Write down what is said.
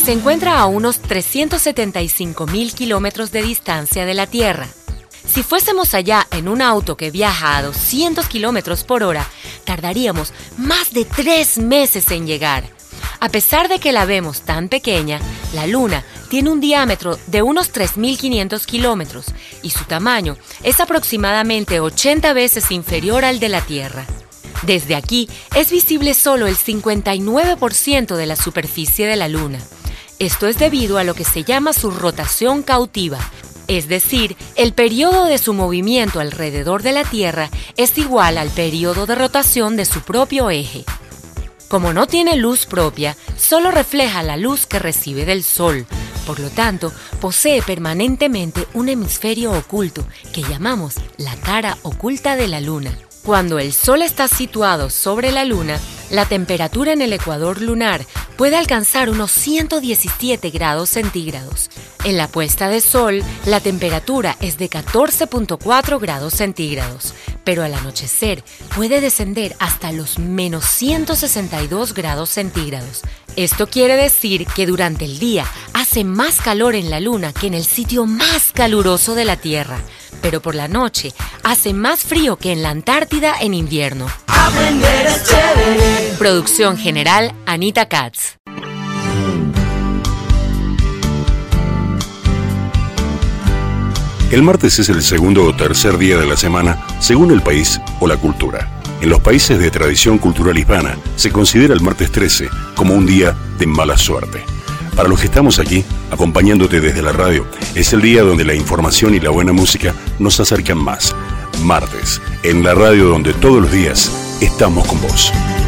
se encuentra a unos 375.000 kilómetros de distancia de la Tierra. Si fuésemos allá en un auto que viaja a 200 kilómetros por hora, tardaríamos más de 3 meses en llegar. A pesar de que la vemos tan pequeña, la Luna tiene un diámetro de unos 3.500 kilómetros y su tamaño es aproximadamente 80 veces inferior al de la Tierra. Desde aquí es visible solo el 59% de la superficie de la Luna. Esto es debido a lo que se llama su rotación cautiva, es decir, el periodo de su movimiento alrededor de la Tierra es igual al periodo de rotación de su propio eje. Como no tiene luz propia, solo refleja la luz que recibe del Sol. Por lo tanto, posee permanentemente un hemisferio oculto que llamamos la cara oculta de la Luna. Cuando el Sol está situado sobre la Luna, la temperatura en el ecuador lunar puede alcanzar unos 117 grados centígrados. En la puesta de sol, la temperatura es de 14.4 grados centígrados, pero al anochecer puede descender hasta los menos 162 grados centígrados. Esto quiere decir que durante el día hace más calor en la Luna que en el sitio más caluroso de la Tierra, pero por la noche hace más frío que en la Antártida en invierno. Aprender es chévere. Producción general, Anita Katz. El martes es el segundo o tercer día de la semana, según el país o la cultura. En los países de tradición cultural hispana, se considera el martes 13 como un día de mala suerte. Para los que estamos aquí, acompañándote desde la radio, es el día donde la información y la buena música nos acercan más. Martes, en la radio donde todos los días estamos con vos.